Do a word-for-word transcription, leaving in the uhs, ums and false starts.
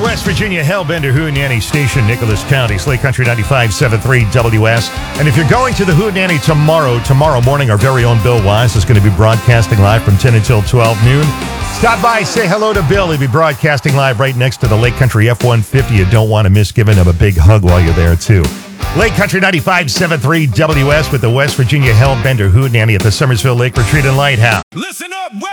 West Virginia Hellbender Hootenanny Station, Nicholas County, Slate Country ninety-five point seven three W S. And if you're going to the Hootenanny tomorrow, tomorrow morning, our very own Bill Wise is going to be broadcasting live from ten until twelve noon. Stop by, say hello to Bill. He'll be broadcasting live right next to the Lake Country F one fifty. You don't want to miss giving him a big hug while you're there, too. Lake Country ninety-five point seven three W S with the West Virginia Hellbender Hootenanny at the Summersville Lake Retreat and Lighthouse. Listen up,